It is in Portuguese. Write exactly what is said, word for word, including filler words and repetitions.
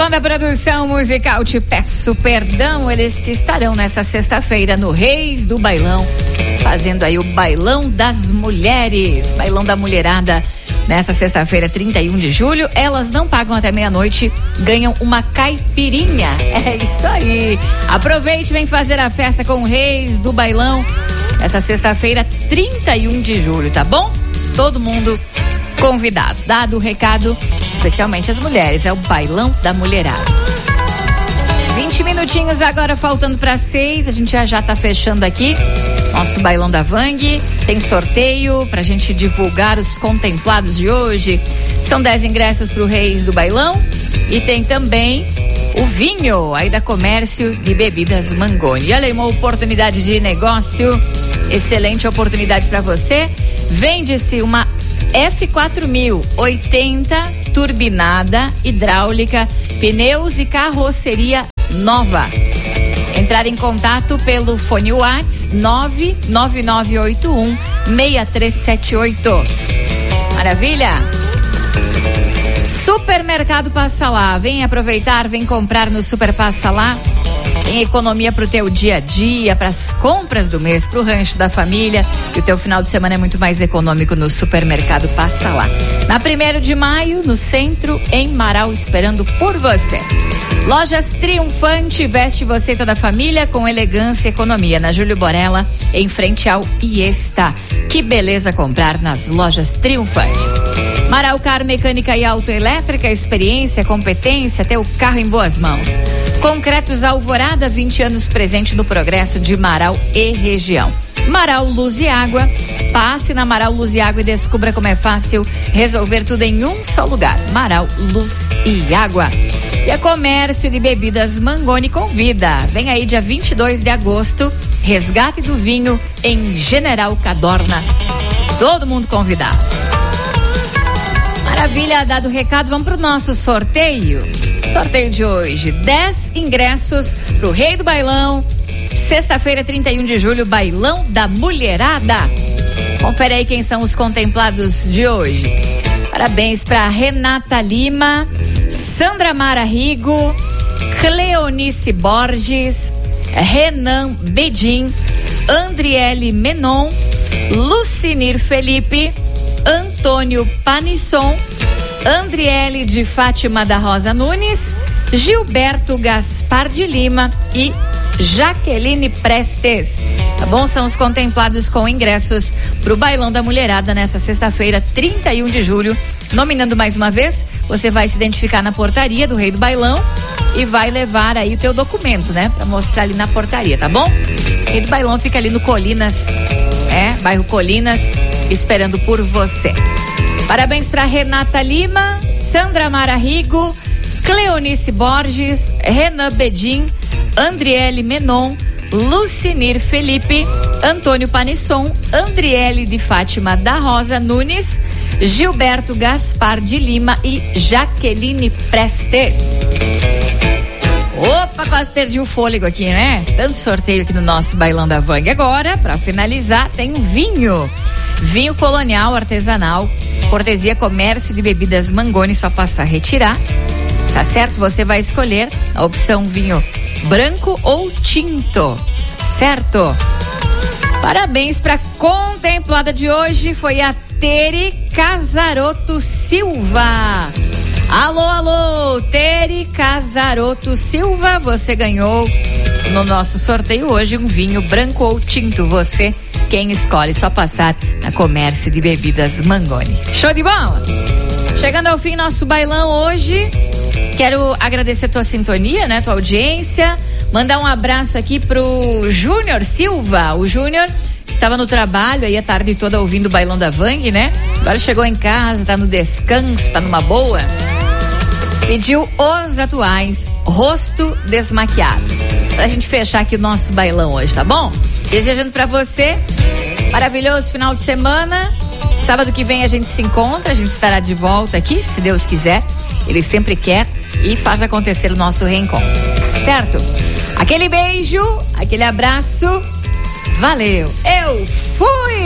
Banda Produção Musical Te Peço Perdão, eles que estarão nessa sexta-feira no Reis do Bailão, fazendo aí o Bailão das Mulheres, Bailão da Mulherada, nessa sexta-feira, trinta e um de julho. Elas não pagam até meia-noite, ganham uma caipirinha. É isso aí. Aproveite, vem fazer a festa com o Reis do Bailão, essa sexta-feira, trinta e um de julho, tá bom? Todo mundo convidado. Dado o recado, especialmente as mulheres, é o Bailão da Mulherada. vinte minutinhos agora faltando para seis, a gente já já tá fechando aqui nosso Bailão da Vang. Tem sorteio pra gente divulgar os contemplados de hoje. São dez ingressos pro Reis do Bailão e tem também o vinho aí da Comércio de Bebidas Mangoni. Olha aí, uma oportunidade de negócio, excelente oportunidade para você. Vende-se uma F quatro mil oitenta turbinada hidráulica, pneus e carroceria nova. Entrar em contato pelo fone WhatsApp nove nove nove oito um seis três sete oito. Maravilha? Supermercado Passa Lá, vem aproveitar, vem comprar no Super Passa Lá. Tem economia pro teu dia a dia, pras compras do mês, pro rancho da família, e o teu final de semana é muito mais econômico no Supermercado Passa Lá. Na primeiro de maio, no centro, em Marau, esperando por você. Lojas Triunfante, veste você e toda a família com elegância e economia. Na Júlio Borella, em frente ao Iesta. Que beleza comprar nas Lojas Triunfante. Marau Car Mecânica e Autoelétrica, experiência, competência, ter o carro em boas mãos. Concretos Alvorada, vinte anos presente no progresso de Marau e região. Marau Luz e Água, passe na Marau Luz e Água e descubra como é fácil resolver tudo em um só lugar. Marau Luz e Água. E a Comércio de Bebidas Mangoni convida. Vem aí dia vinte e dois de agosto, resgate do vinho em General Cadorna. Todo mundo convidado. Maravilha, dado o recado, vamos pro nosso sorteio. Sorteio de hoje, dez ingressos pro Rei do Bailão, sexta-feira, trinta e um de julho, Bailão da Mulherada. Confere aí quem são os contemplados de hoje. Parabéns para Renata Lima, Sandra Mara Rigo, Cleonice Borges, Renan Bedin, Andriele Menon, Lucinir Felipe, Antônio Panisson, Andriele de Fátima da Rosa Nunes, Gilberto Gaspar de Lima e Jaqueline Prestes. Tá bom? São os contemplados com ingressos pro Bailão da Mulherada nessa sexta-feira, trinta e um de julho. Nominando mais uma vez, você vai se identificar na portaria do Rei do Bailão e vai levar aí o teu documento, né? Pra mostrar ali na portaria, tá bom? O Rei do Bailão fica ali no Colinas, é, bairro Colinas, esperando por você. Parabéns para Renata Lima, Sandra Mara Rigo, Cleonice Borges, Renan Bedin, Andriele Menon, Lucinir Felipe, Antônio Panisson, Andriele de Fátima da Rosa Nunes, Gilberto Gaspar de Lima e Jaqueline Prestes. Opa, quase perdi o fôlego aqui, né? Tanto sorteio aqui no nosso Bailão da Vang. Agora, para finalizar, tem um vinho. Vinho colonial artesanal, cortesia Comércio de Bebidas Mangoni, só passa a retirar. Tá certo? Você vai escolher a opção vinho branco ou tinto, certo? Parabéns para contemplada de hoje, foi a Tere Casaroto Silva. Alô, alô, Tere Casaroto Silva, você ganhou no nosso sorteio hoje um vinho branco ou tinto. Você quem escolhe, só passar na Comércio de Bebidas Mangoni. Show de bola? Chegando ao fim nosso bailão hoje, quero agradecer tua sintonia, né, tua audiência, mandar um abraço aqui pro Júnior Silva. O Júnior estava no trabalho aí a tarde toda ouvindo o Bailão da Vang, né? Agora chegou em casa, tá no descanso, tá numa boa. Pediu os atuais Rosto Desmaquiado, pra gente fechar aqui o nosso bailão hoje, tá bom? Desejando pra você maravilhoso final de semana. Sábado que vem a gente se encontra, a gente estará de volta aqui, se Deus quiser. Ele sempre quer e faz acontecer o nosso reencontro, certo? Aquele beijo, aquele abraço, valeu, eu fui!